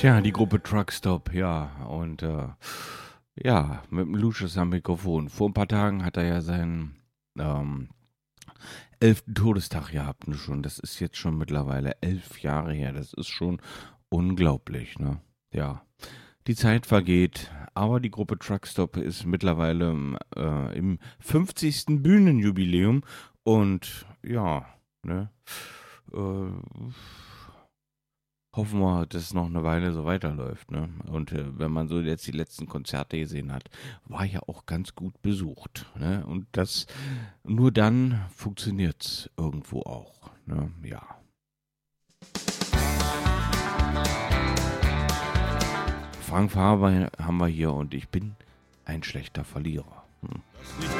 Tja, die Gruppe Truckstop, ja. Und ja, mit dem Lucius am Mikrofon. Vor ein paar Tagen hat er ja seinen ähm, 11. Todestag gehabt. Ne, schon. Das ist jetzt schon mittlerweile 11 Jahre her. Das ist schon unglaublich, ne? Ja. Die Zeit vergeht, aber die Gruppe Truckstop ist mittlerweile im 50. Bühnenjubiläum und ja, ne? Äh, hoffen wir, dass es noch eine Weile so weiterläuft, ne? Und wenn man so jetzt die letzten Konzerte gesehen hat, war ja auch ganz gut besucht, ne? Und das nur dann funktioniert's irgendwo auch, ne? Ja. Frank Faber haben wir hier und ich bin ein schlechter Verlierer. Hm.